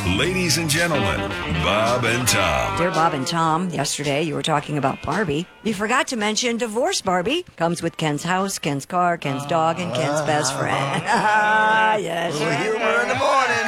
Ladies and gentlemen, Bob and Tom. Dear Bob and Tom, yesterday you were talking about Barbie. You forgot to mention Divorce Barbie. Comes with Ken's house, Ken's car, Ken's dog, and Ken's best friend. Yes. Humor in the morning.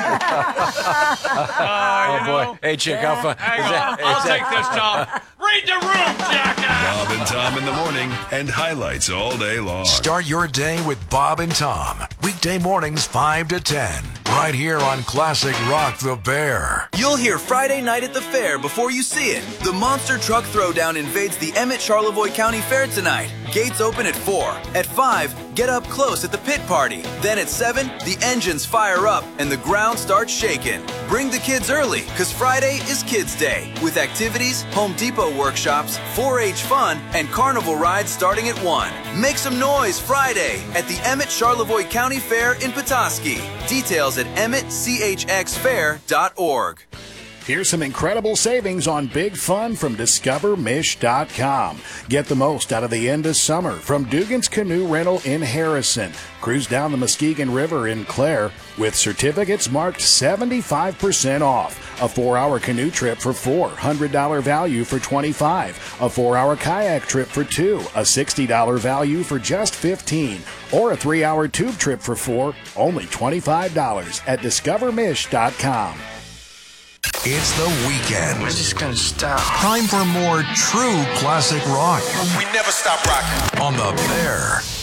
Oh, boy. Hey, chick, how fun. I'll take this, Tom. Read the room, jackass. Bob and Tom in the morning and highlights all day long. Start your day with Bob and Tom. Weekday mornings 5 to 10. Right here on Classic Rock the Bear. You'll hear Friday night at the fair before you see it. The Monster Truck Throwdown invades the Emmett Charlevoix County Fair tonight. Gates open at 4. At 5, get up close at the pit party. Then at 7, the engines fire up and the ground starts shaking. Bring the kids early, because Friday is Kids Day, with activities, Home Depot workshops, 4-H fun, and carnival rides starting at 1. Make some noise Friday at the Emmett Charlevoix County Fair in Petoskey. Details at emmettchxfair.org. Here's some incredible savings on big fun from DiscoverMish.com. Get the most out of the end of summer from Dugan's Canoe Rental in Harrison. Cruise down the Muskegon River in Clare with certificates marked 75% off. A 4-hour canoe trip for $4, $100 value for $25. A 4-hour kayak trip for $2, a $60 value for just $15. Or a 3-hour tube trip for $4, only $25 at DiscoverMish.com. It's the weekend. We're just going to stop. Time for more true classic rock We never stop rocking. on the Bear.